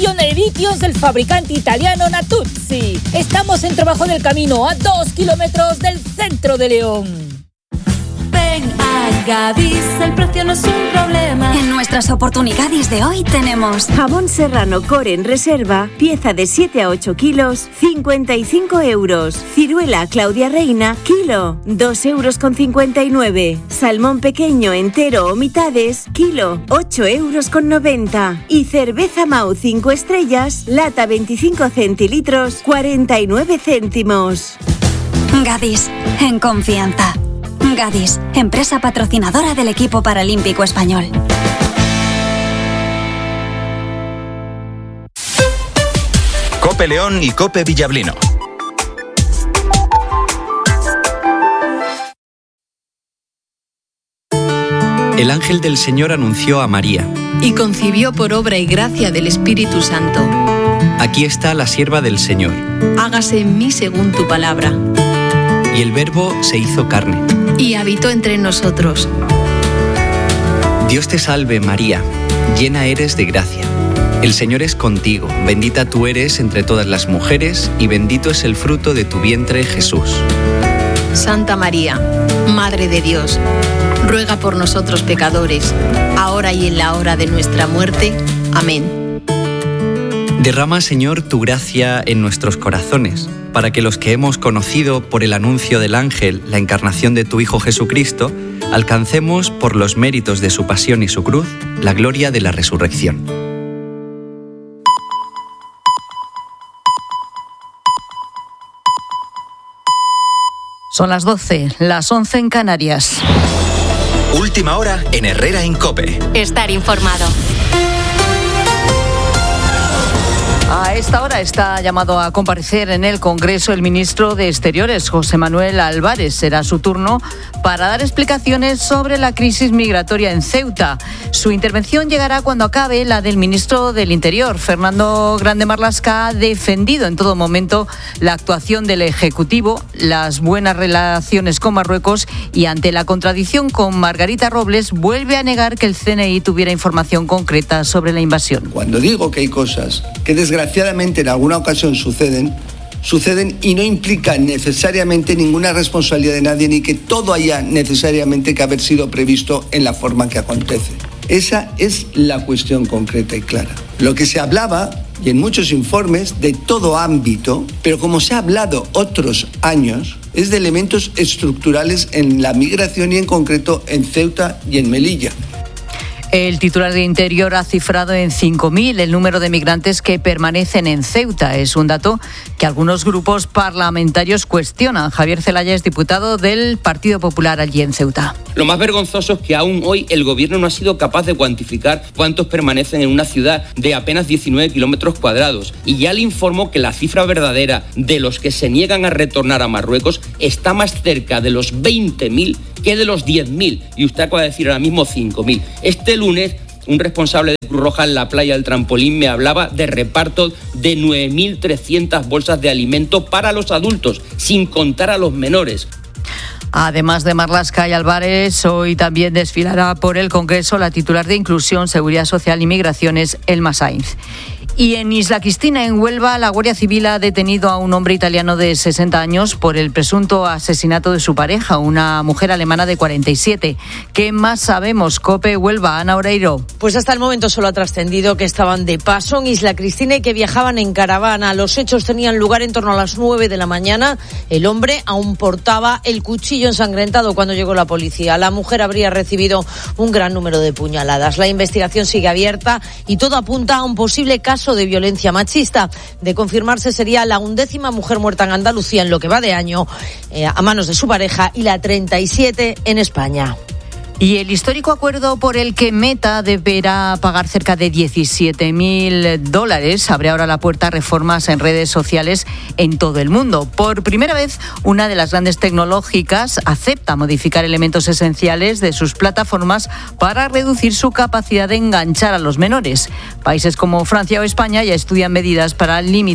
Pioneritos del fabricante italiano Natuzzi. Estamos en Trabajo del Camino, a 2 kilómetros del centro de León. Ven a Gadis, el precio no es un problema. En nuestras oportunidades de hoy tenemos jamón serrano core en reserva, pieza de 7 a 8 kilos, 55 euros. Ciruela Claudia Reina, kilo, 2,59 euros. Salmón pequeño, entero o mitades, kilo, 8,90 euros. Y cerveza Mau 5 estrellas, lata 25 centilitros, 49 céntimos. Gadis, en confianza. Gadis, empresa patrocinadora del equipo paralímpico español. COPE León y COPE Villablino. El ángel del Señor anunció a María. Y concibió por obra y gracia del Espíritu Santo. Aquí está la sierva del Señor. Hágase en mí según tu palabra. Y el Verbo se hizo carne. Y habitó entre nosotros. Dios te salve, María, llena eres de gracia. El Señor es contigo, bendita tú eres entre todas las mujeres, y bendito es el fruto de tu vientre, Jesús. Santa María, Madre de Dios, ruega por nosotros pecadores, ahora y en la hora de nuestra muerte. Amén. Derrama, Señor, tu gracia en nuestros corazones, para que los que hemos conocido por el anuncio del ángel la encarnación de tu Hijo Jesucristo, alcancemos por los méritos de su pasión y su cruz la gloria de la resurrección. Son las 12, las 11 en Canarias. Última hora en Herrera en COPE. Estar informado. A esta hora está llamado a comparecer en el Congreso el ministro de Exteriores, José Manuel Álvarez. Será su turno para dar explicaciones sobre la crisis migratoria en Ceuta. Su intervención llegará cuando acabe la del ministro del Interior. Fernando Grande Marlaska ha defendido en todo momento la actuación del Ejecutivo, las buenas relaciones con Marruecos y, ante la contradicción con Margarita Robles, vuelve a negar que el CNI tuviera información concreta sobre la invasión. Cuando digo que hay cosas que desgraciadamente en alguna ocasión suceden y no implican necesariamente ninguna responsabilidad de nadie, ni que todo haya necesariamente que haber sido previsto en la forma que acontece. Esa es la cuestión concreta y clara. Lo que se hablaba, y en muchos informes, de todo ámbito, pero como se ha hablado otros años, es de elementos estructurales en la migración y en concreto en Ceuta y en Melilla. El titular de Interior ha cifrado en 5.000 el número de migrantes que permanecen en Ceuta. Es un dato que algunos grupos parlamentarios cuestionan. Javier Zelaya es diputado del Partido Popular allí en Ceuta. Lo más vergonzoso es que aún hoy el gobierno no ha sido capaz de cuantificar cuántos permanecen en una ciudad de apenas 19 kilómetros cuadrados. Y ya le informo que la cifra verdadera de los que se niegan a retornar a Marruecos está más cerca de los 20.000 que de los 10.000. Y usted acaba de decir ahora mismo 5.000. Este lunes, un responsable de Cruz Roja en la playa del Trampolín me hablaba de reparto de 9.300 bolsas de alimento para los adultos, sin contar a los menores. Además de Marlaska y Álvarez, hoy también desfilará por el Congreso la titular de Inclusión, Seguridad Social y Migraciones, Elma Sainz. Y en Isla Cristina, en Huelva, la Guardia Civil ha detenido a un hombre italiano de 60 años por el presunto asesinato de su pareja, una mujer alemana de 47. ¿Qué más sabemos? COPE Huelva, Ana Oreiro. Pues hasta el momento solo ha trascendido que estaban de paso en Isla Cristina y que viajaban en caravana. Los hechos tenían lugar en torno a las 9 de la mañana. El hombre aún portaba el cuchillo ensangrentado cuando llegó la policía. La mujer habría recibido un gran número de puñaladas. La investigación sigue abierta y todo apunta a un posible caso de violencia machista. De confirmarse, sería la 11ª mujer muerta en Andalucía en lo que va de año a manos de su pareja y la 37 en España. Y el histórico acuerdo por el que Meta deberá pagar cerca de $17.000 abre ahora la puerta a reformas en redes sociales en todo el mundo. Por primera vez, una de las grandes tecnológicas acepta modificar elementos esenciales de sus plataformas para reducir su capacidad de enganchar a los menores. Países como Francia o España ya estudian medidas para limitar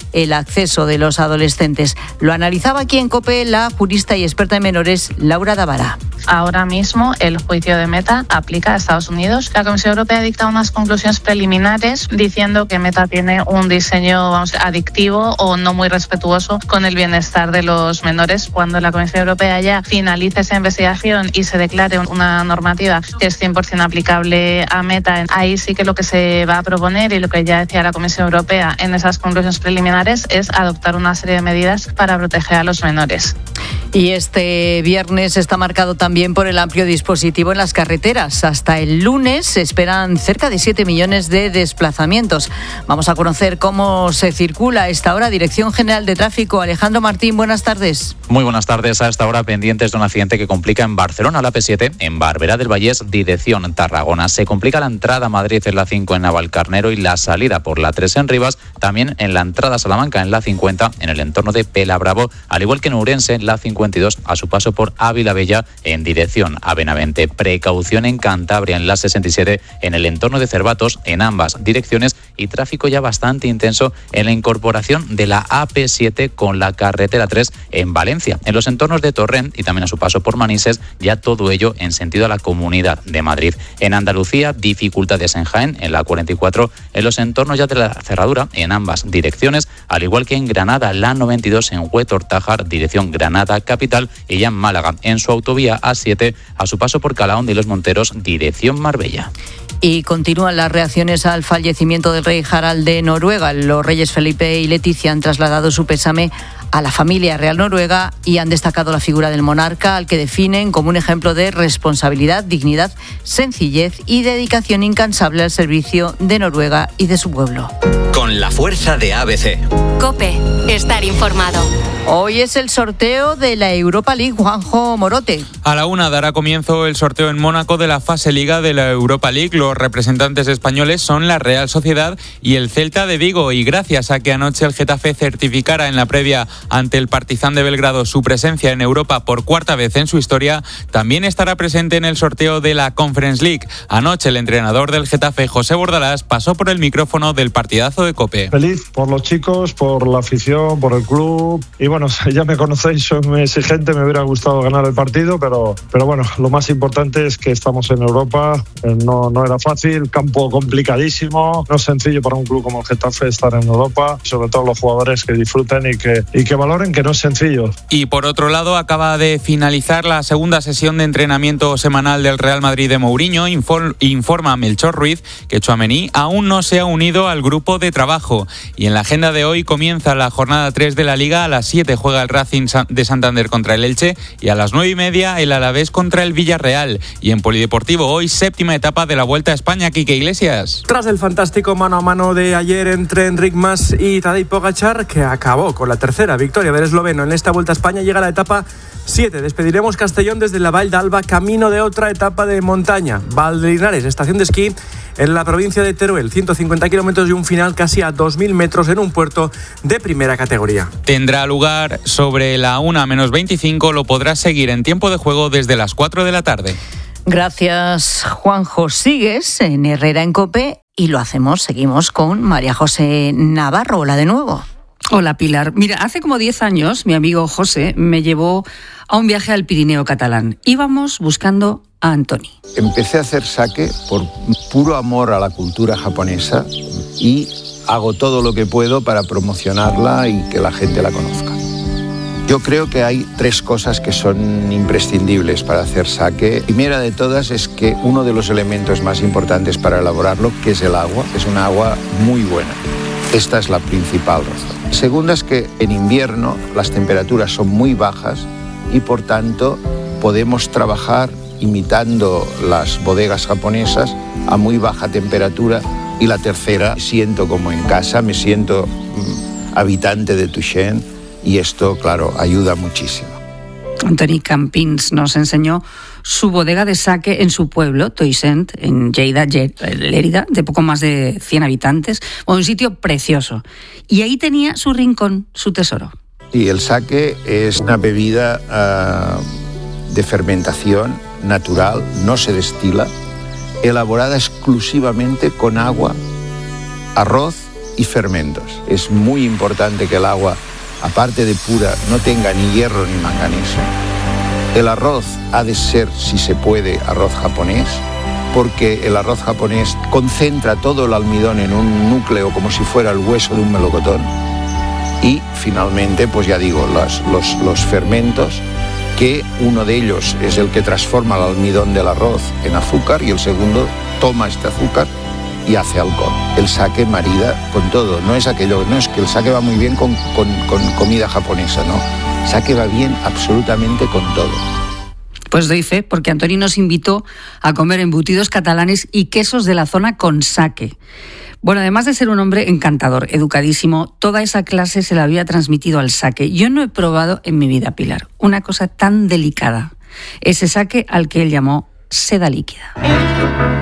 el acceso de los adolescentes. Lo analizaba aquí en COPE la jurista y experta en menores Laura Davara. Ahora mismo el juicio de Meta aplica a Estados Unidos. La Comisión Europea dicta unas conclusiones preliminares diciendo que Meta tiene un diseño adictivo o no muy respetuoso con el bienestar de los menores. Cuando la Comisión Europea ya finalice esa investigación y se declare una normativa que es 100% aplicable a Meta, ahí sí que lo que se va a proponer y lo que ya decía la Comisión Europea en esas conclusiones preliminares es adoptar una serie de medidas para proteger a los menores. Y este viernes está marcado también por el amplio dispositivo en las carreteras. Hasta el lunes se esperan cerca de 7 millones de desplazamientos. Vamos a conocer cómo se circula a esta hora. Dirección General de Tráfico, Alejandro Martín, buenas tardes. Muy buenas tardes. A esta hora pendientes de un accidente que complica en Barcelona la P7, en Barberá del Vallès, dirección Tarragona. Se complica la entrada a Madrid en la 5 en Navalcarnero y la salida por la 3 en Rivas, también en la entrada a Salamanca en la 50 en el entorno de Pelabravo, al igual que en Ourense en la 52 a su paso por Ávila Bella en dirección a Benavente. Precaución en Cantabria en la 67 en el entorno de Cervatos en ambas direcciones y tráfico ya bastante intenso en la incorporación de la AP7 con la carretera 3 en Valencia, en los entornos de Torrent y también a su paso por Manises, ya todo ello en sentido a la Comunidad de Madrid. En Andalucía, dificultades en Jaén en la 44 en los entornos ya de la cerradura en ambas direcciones, al igual que en Granada la 92 en Huetor-Tájar, dirección Granada capital, y ya en Málaga en su autovía A7 a su paso por Calahón de los Monteros, dirección Marbella. Y continúan las reacciones al fallecimiento del rey Harald de Noruega. Los reyes Felipe y Leticia han trasladado su pésame a la familia real noruega y han destacado la figura del monarca, al que definen como un ejemplo de responsabilidad, dignidad, sencillez y dedicación incansable al servicio de Noruega y de su pueblo. Con la fuerza de ABC. COPE, estar informado. Hoy es el sorteo de la Europa League, Juanjo Morote. A la 1 dará comienzo el sorteo en Mónaco de la fase Liga de la Europa League. Los representantes españoles son la Real Sociedad y el Celta de Vigo. Y gracias a que anoche el Getafe certificara en la previa ante el Partizan de Belgrado su presencia en Europa por cuarta vez en su historia, también estará presente en el sorteo de la Conference League. Anoche el entrenador del Getafe, José Bordalás, pasó por el micrófono del partidazo de COPE. Feliz por los chicos, por la afición, por el club. Y bueno, ya me conocéis, soy muy exigente, me hubiera gustado ganar el partido, pero bueno, lo más importante es que estamos en Europa. No era fácil, campo complicadísimo, no es sencillo para un club como el Getafe estar en Europa, sobre todo los jugadores que disfruten y que valoren que no es sencillo. Y por otro lado, acaba de finalizar la segunda sesión de entrenamiento semanal del Real Madrid de Mourinho. Informa Melchor Ruiz que Tchouaméni aún no se ha unido al grupo de trabajo. Y en la agenda de hoy comienza la jornada 3 de la Liga. A las 7 juega el Racing de Santander contra el Elche y a las 9:30 el Alavés contra el Villarreal. Y en Polideportivo hoy, séptima etapa de la Vuelta a España. Quique Iglesias. Tras el fantástico mano a mano de ayer entre Enric Mas y Tadej Pogačar, que acabó con la tercera victoria del esloveno en esta Vuelta a España, llega la etapa 7. Despediremos Castellón desde la Vall d'Alba, camino de otra etapa de montaña. Valdellinares, estación de esquí en la provincia de Teruel, 150 kilómetros y un final casi a 2.000 metros en un puerto de primera categoría. Tendrá lugar sobre la 1:25, lo podrás seguir en tiempo de juego desde las 4 de la tarde. Gracias, Juanjo. Sigues en Herrera en COPE y seguimos con María José Navarro. Hola de nuevo. Hola, Pilar. Mira, hace como 10 años mi amigo José me llevó a un viaje al Pirineo catalán. Íbamos buscando a Antoni. Empecé a hacer sake por puro amor a la cultura japonesa y hago todo lo que puedo para promocionarla y que la gente la conozca. Yo creo que hay 3 cosas que son imprescindibles para hacer sake. Primera de todas es que uno de los elementos más importantes para elaborarlo, que es el agua, es una agua muy buena. Esta es la principal razón. Segunda es que en invierno las temperaturas son muy bajas y por tanto podemos trabajar imitando las bodegas japonesas a muy baja temperatura. Y la tercera, me siento como en casa, me siento habitante de Tuixén y esto, claro, ayuda muchísimo. Antoni Campins nos enseñó su bodega de sake en su pueblo, Toisent, en Lleida, Lérida, de poco más de 100 habitantes, un sitio precioso. Y ahí tenía su rincón, su tesoro. Y el sake es una bebida de fermentación natural, no se destila, elaborada exclusivamente con agua, arroz y fermentos. Es muy importante que el agua, aparte de pura, no tenga ni hierro ni manganeso. El arroz ha de ser, si se puede, arroz japonés, porque el arroz japonés concentra todo el almidón en un núcleo como si fuera el hueso de un melocotón. Y finalmente, pues ya digo, los fermentos, que uno de ellos es el que transforma el almidón del arroz en azúcar y el segundo toma este azúcar y hace alcohol. El sake marida con todo, no es que el sake va muy bien con comida japonesa, no. El sake va bien absolutamente con todo. Pues doy fe, porque Antoni nos invitó a comer embutidos catalanes y quesos de la zona con sake. Bueno, además de ser un hombre encantador, educadísimo, toda esa clase se la había transmitido al sake. Yo no he probado en mi vida, Pilar, una cosa tan delicada. Ese sake al que él llamó seda líquida.